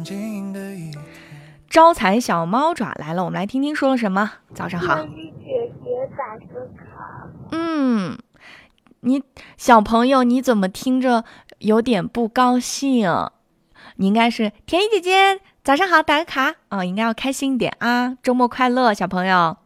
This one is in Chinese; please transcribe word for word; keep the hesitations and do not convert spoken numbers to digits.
招财小猫爪来了，我们来听听说了什么。早上好。 姐姐打个卡。 嗯，你小朋友你怎么听着有点不高兴？你应该是田一姐姐早上好，打个卡哦，应该要开心一点啊！周末快乐，小朋友。